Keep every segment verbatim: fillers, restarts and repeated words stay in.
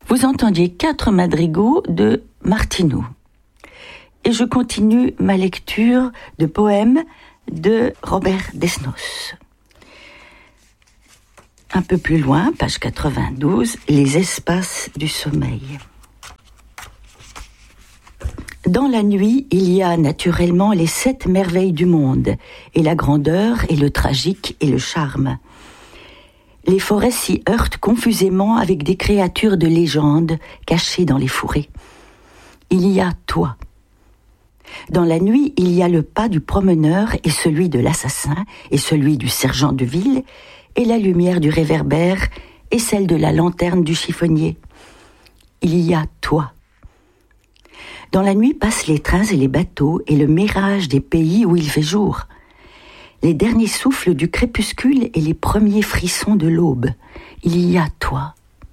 vous entendiez quatre madrigaux de Martineau. Et je continue ma lecture de poèmes de Robert Desnos. Un peu plus loin, page quatre-vingt-douze, les espaces du sommeil. Dans la nuit, il y a naturellement les sept merveilles du monde, et la grandeur, et le tragique, et le charme. Les forêts s'y heurtent confusément avec des créatures de légende cachées dans les fourrés. Il y a toi. Dans la nuit, il y a le pas du promeneur et celui de l'assassin et celui du sergent de ville et la lumière du réverbère et celle de la lanterne du chiffonnier. Il y a toi. Dans la nuit passent les trains et les bateaux et le mirage des pays où il fait jour. Les derniers souffles du crépuscule et les premiers frissons de l'aube. Il y a toi.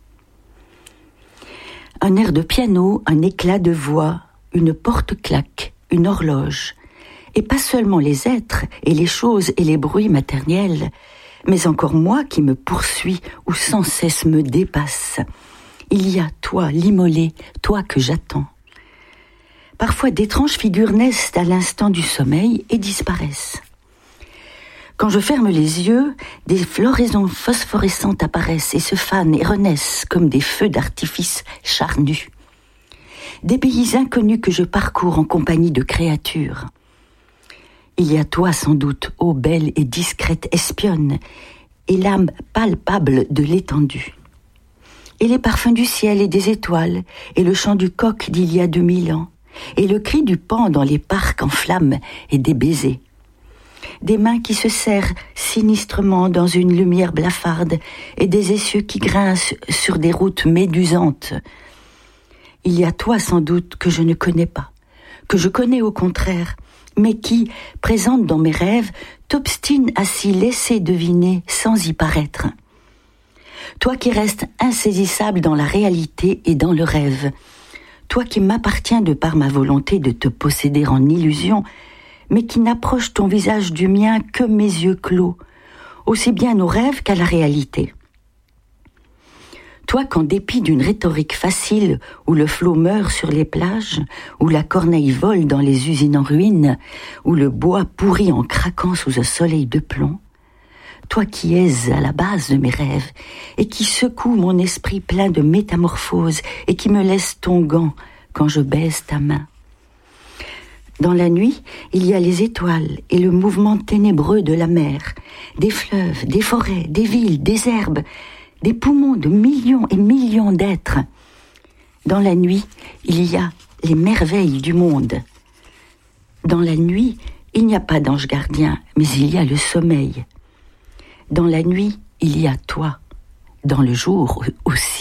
Un air de piano, un éclat de voix, une porte claque, une horloge. Et pas seulement les êtres et les choses et les bruits matériels, mais encore moi qui me poursuis ou sans cesse me dépasse. Il y a toi, l'immolé, toi que j'attends. Parfois d'étranges figures naissent à l'instant du sommeil et disparaissent. Quand je ferme les yeux, des floraisons phosphorescentes apparaissent et se fanent et renaissent comme des feux d'artifice charnus. Des pays inconnus que je parcours en compagnie de créatures. Il y a toi sans doute, ô belle et discrète espionne, et l'âme palpable de l'étendue. Et les parfums du ciel et des étoiles, et le chant du coq d'il y a deux mille ans, et le cri du paon dans les parcs en flammes et des baisers. Des mains qui se serrent sinistrement dans une lumière blafarde et des essieux qui grincent sur des routes médusantes. Il y a toi sans doute que je ne connais pas, que je connais au contraire, mais qui, présente dans mes rêves, t'obstine à s'y laisser deviner sans y paraître. Toi qui restes insaisissable dans la réalité et dans le rêve, toi qui m'appartiens de par ma volonté de te posséder en illusion, mais qui n'approche ton visage du mien que mes yeux clos, aussi bien au rêve qu'à la réalité. Toi qu'en dépit d'une rhétorique facile, où le flot meurt sur les plages, où la corneille vole dans les usines en ruine, où le bois pourrit en craquant sous un soleil de plomb, toi qui es à la base de mes rêves, et qui secoue mon esprit plein de métamorphoses, et qui me laisse ton gant quand je baise ta main. Dans la nuit, il y a les étoiles et le mouvement ténébreux de la mer, des fleuves, des forêts, des villes, des herbes, des poumons de millions et millions d'êtres. Dans la nuit, il y a les merveilles du monde. Dans la nuit, il n'y a pas d'ange gardien, mais il y a le sommeil. Dans la nuit, il y a toi. Dans le jour aussi.